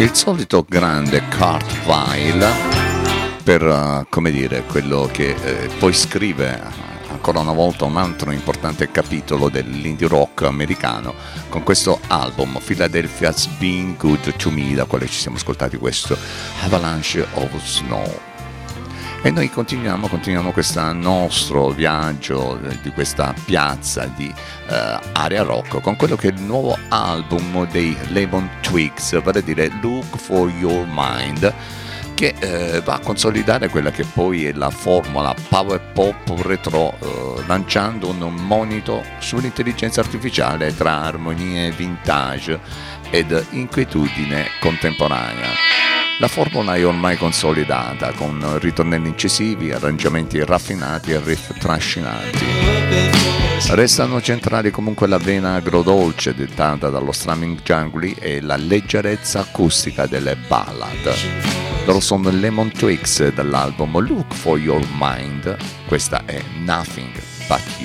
Il solito grande Kurt Weill per, come dire, quello che poi scrive ancora una volta un altro importante capitolo dell'indie rock americano con questo album Philadelphia's Been Good to Me, da quale ci siamo ascoltati questo Avalanche of Snow. E noi continuiamo questo nostro viaggio di questa piazza di area rock con quello che è il nuovo album dei Lemon Twigs, vale a dire Look for Your Mind, che va a consolidare quella che poi è la formula power pop retro, lanciando un monito sull'intelligenza artificiale tra armonie vintage ed inquietudine contemporanea. La formula è ormai consolidata, con ritornelli incisivi, arrangiamenti raffinati e riff trascinanti. Restano centrali comunque la vena agrodolce dettata dallo strumming jungly e la leggerezza acustica delle ballad. Loro sono Lemon Twigs dall'album Look for Your Mind, questa è Nothing But You.